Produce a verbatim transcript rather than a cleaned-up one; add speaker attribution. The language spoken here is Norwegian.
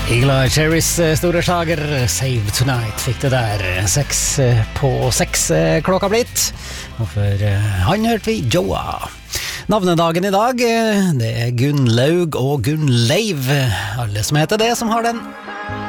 Speaker 1: Eagle Eye Cherries store slager Save Tonight fikk det der seks på seks klokka blitt. Og for han hørte vi Joa. Navnedagen i dag, det er Gunnlaug og Gunnleiv. Alle som heter det som har den.